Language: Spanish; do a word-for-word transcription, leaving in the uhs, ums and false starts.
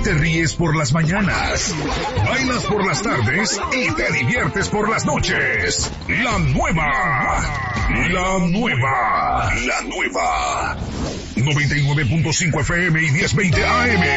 te ríes por las mañanas, bailas por las tardes y te diviertes por las noches. La nueva, la nueva, la nueva. noventa y nueve punto cinco F M y diez veinte A M.